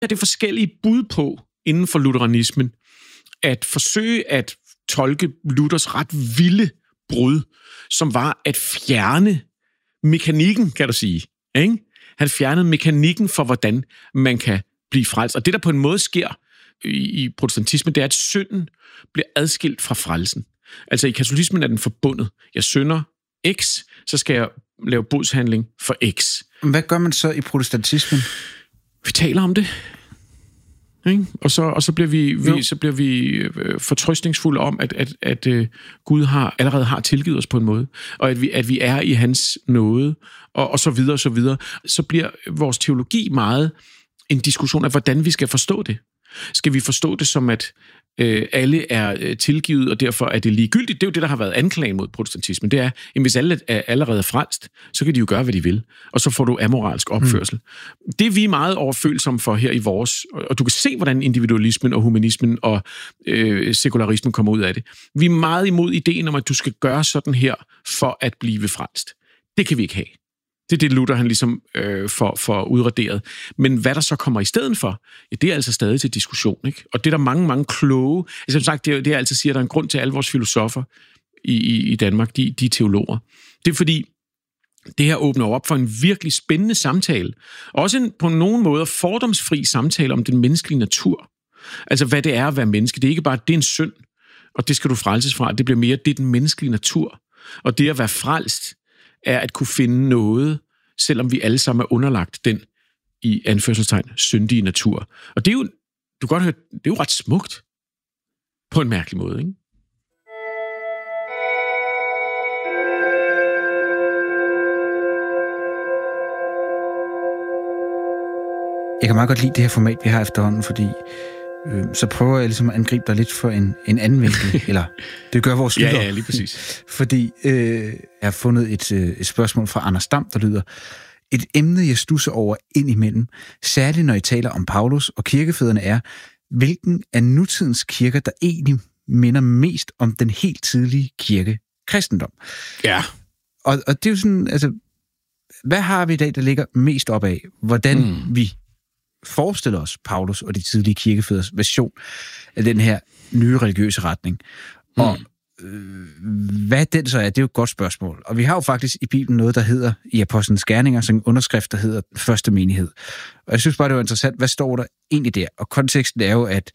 er det forskellige bud på inden for lutheranismen at forsøge at tolke Luthers ret vilde brud, som var at fjerne mekanikken, kan du sige. Ikke? Han fjernede mekanikken for, hvordan man kan blive frelst. Og det, der på en måde sker i protestantismen, det er, at synden bliver adskilt fra frelsen. Altså i katolicismen er den forbundet. Jeg synder X, så skal jeg lave bodshandling for X. Hvad gør man så i protestantismen? Vi taler om det. Ikke? Og så bliver vi fortrøstningsfulde om, at Gud allerede har tilgivet os på en måde, og at vi er i hans nåde, og så videre, og så videre. Så bliver vores teologi meget en diskussion af, hvordan vi skal forstå det. Skal vi forstå det som, at alle er tilgivet, og derfor er det ligegyldigt? Det er jo det, der har været anklagen mod protestantismen. Det er, at hvis alle er allerede frelst, så kan de jo gøre, hvad de vil. Og så får du amoralsk opførsel. Det er vi meget overfølsomme for her i vores... Og du kan se, hvordan individualismen og humanismen og sekularismen kommer ud af det. Vi er meget imod ideen om, at du skal gøre sådan her for at blive frelst. Det kan vi ikke have. Det er det, Luther han ligesom får udraderet. Men hvad der så kommer i stedet for, ja, det er altså stadig til diskussion. Ikke? Og det er der mange, mange kloge... Altså, som sagt, det jeg altid siger, der er en grund til alle vores filosofer i Danmark, de er teologer. Det er fordi, det her åbner op for en virkelig spændende samtale. Også en på nogen måder fordomsfri samtale om den menneskelige natur. Altså, hvad det er at være menneske. Det er ikke bare, det er en synd, og det skal du frelses fra. Det bliver mere, det er den menneskelige natur. Og det at være frelst er at kunne finde noget, selvom vi alle sammen er underlagt den, i anførselstegn, syndige natur. Og det er jo, du kan godt høre, det er jo ret smukt. På en mærkelig måde, ikke? Jeg kan meget godt lide det her format, vi har efterhånden, fordi så prøver jeg ligesom at angribe dig lidt for en anden vinkel, eller det gør vores lytter. Ja, lige præcis. Fordi jeg har fundet et spørgsmål fra Anders Dam, der lyder: et emne, jeg stusser over indimellem, særligt når I taler om Paulus og kirkefædrene, er, hvilken af nutidens kirker, der egentlig minder mest om den helt tidlige kirke, kristendom. Ja. Og det er jo sådan, altså, hvad har vi i dag, der ligger mest op af, hvordan vi forestiller os Paulus og de tidlige kirkefædres version af den her nye religiøse retning. Og hvad den så er, det er jo et godt spørgsmål. Og vi har jo faktisk i Bibelen noget, der hedder i Apostlenes Gerninger, som en underskrift, der hedder den første menighed. Og jeg synes bare, det var interessant, hvad står der egentlig der? Og konteksten er jo, at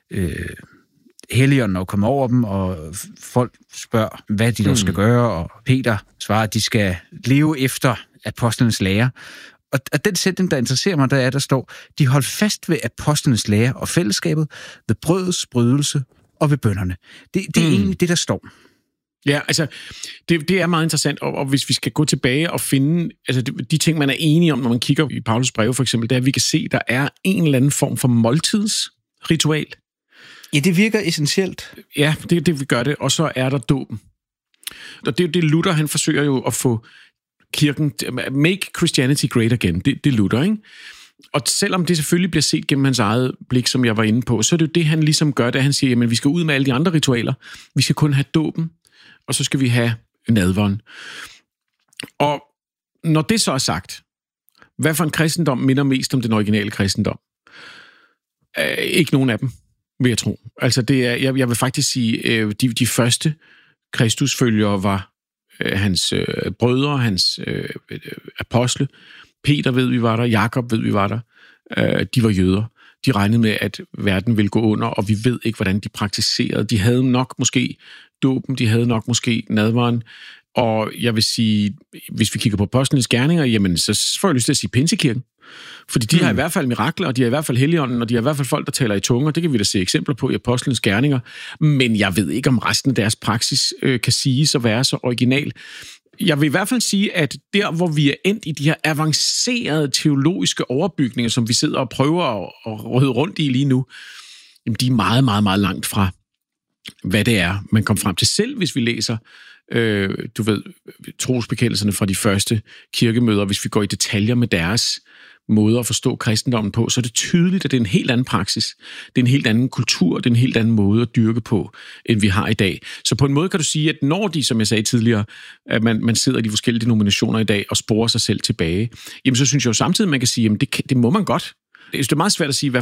Helligånden er kommet over dem, og folk spørger, hvad de dog skal gøre, og Peter svarer, at de skal leve efter apostlenes lære. Og den sætning, der interesserer mig, der står, de holdt fast ved apostlenes lære og fællesskabet, ved brødets brydelse og ved bønnerne. Det er egentlig det, der står. Ja, altså, det er meget interessant, og hvis vi skal gå tilbage og finde altså de ting, man er enige om, når man kigger i Paulus breve for eksempel, det er, at vi kan se, der er en eller anden form for måltidsritual. Ja, det virker essentielt. Ja, det vi gør det, og så er der dåben. Og det er jo det, Luther, han forsøger jo at få kirken, make Christianity great again, det er Luther, ikke? Og selvom det selvfølgelig bliver set gennem hans eget blik, som jeg var inde på, så er det jo det, han ligesom gør, da han siger, jamen vi skal ud med alle de andre ritualer, vi skal kun have dåben, og så skal vi have nadveren. Og når det så er sagt, hvad for en kristendom minder mest om den originale kristendom? Ikke nogen af dem, vil jeg tro. Altså det er, jeg vil faktisk sige, de første kristusfølgere var hans brødre, hans apostle. Peter ved vi var der, Jakob ved vi var der. De var jøder. De regnede med, at verden ville gå under, og vi ved ikke, hvordan de praktiserede. De havde nok måske dåben, de havde nok måske nadveren, og jeg vil sige, hvis vi kigger på apostlenes gerninger, jamen så får jeg lyst til at sige Pinsekirken. Fordi de har i hvert fald mirakler, og de har i hvert fald Helligånden, og de har i hvert fald folk, der taler i tunger. Det kan vi da se eksempler på i apostlenes gerninger. Men jeg ved ikke, om resten af deres praksis kan siges at være så original. Jeg vil i hvert fald sige, at der, hvor vi er endt i de her avancerede teologiske overbygninger, som vi sidder og prøver at røde rundt i lige nu, jamen de er meget, meget, meget langt fra, hvad det er, man kom frem til selv, hvis vi læser trosbekendelserne fra de første kirkemøder. Hvis vi går i detaljer med deres måde at forstå kristendommen på, så er det tydeligt, at det er en helt anden praksis. Det er en helt anden kultur, det er en helt anden måde at dyrke på, end vi har i dag. Så på en måde kan du sige, at når de, som jeg sagde tidligere, at man sidder i de forskellige denominationer i dag og sporer sig selv tilbage, jamen så synes jeg jo samtidig, man kan sige, at det må man godt. det er meget svært at sige, hvad